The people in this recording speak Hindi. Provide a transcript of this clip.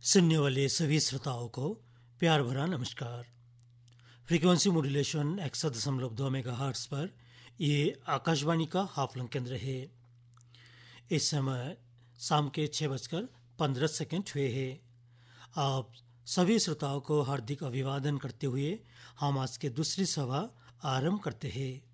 सुनने वाले सभी श्रोताओं को प्यार भरा नमस्कार। फ्रीक्वेंसी मॉड्यूलेशन 100.2 मेगाहर्ट्ज़ पर ये आकाशवाणी का हाफलंग केंद्र है। इस समय शाम के 6:15 हुए हैं। आप सभी श्रोताओं को हार्दिक अभिवादन करते हुए हम आज के दूसरी सभा आरंभ करते हैं।